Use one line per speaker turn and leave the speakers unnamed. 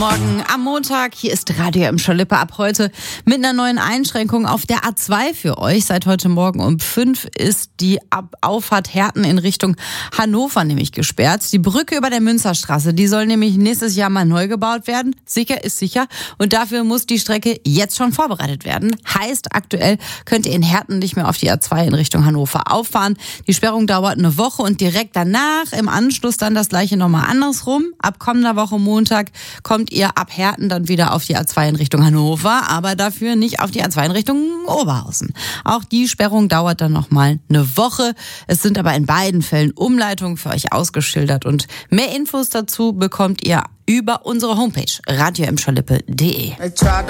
Morgen am Montag. Hier ist Radio Emscher-Lippe ab heute mit einer neuen Einschränkung auf der A2 für euch. Seit heute Morgen um 5 ist die Auffahrt Herten in Richtung Hannover nämlich gesperrt. Die Brücke über der Münzerstraße, die soll nämlich nächstes Jahr mal neu gebaut werden. Sicher ist sicher. Und dafür muss die Strecke jetzt schon vorbereitet werden. Heißt, aktuell könnt ihr in Herten nicht mehr auf die A2 in Richtung Hannover auffahren. Die Sperrung dauert eine Woche und direkt danach, im Anschluss dann das gleiche nochmal andersrum. Ab kommender Woche Montag kommt ihr ab Herten dann wieder auf die A2 in Richtung Hannover, aber dafür nicht auf die A2 in Richtung Oberhausen. Auch die Sperrung dauert dann nochmal eine Woche. Es sind aber in beiden Fällen Umleitungen für euch ausgeschildert und mehr Infos dazu bekommt ihr über unsere Homepage radioemscherlippe.de.